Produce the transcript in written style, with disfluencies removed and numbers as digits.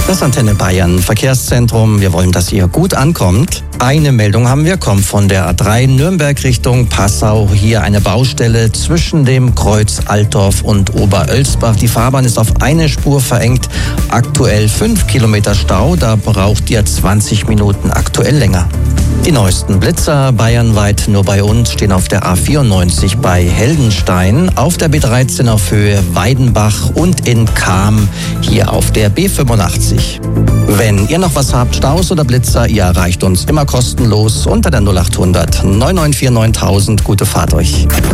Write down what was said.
Das Antenne Bayern Verkehrszentrum. Wir wollen, dass ihr gut ankommt. Eine Meldung haben wir, kommt von der A3 Nürnberg Richtung Passau. Hier eine Baustelle zwischen dem Kreuz Altdorf und Oberölsbach. Die Fahrbahn ist auf eine Spur verengt. Aktuell 5 Kilometer Stau. Da braucht ihr 20 Minuten aktuell länger. Die neuesten Blitzer bayernweit nur bei uns stehen auf der A94 bei Heldenstein, auf der B13 auf Höhe Weidenbach und in Cham hier auf der B85. Wenn ihr noch was habt, Staus oder Blitzer, ihr erreicht uns immer kostenlos unter der 0800 994 9000. Gute Fahrt euch.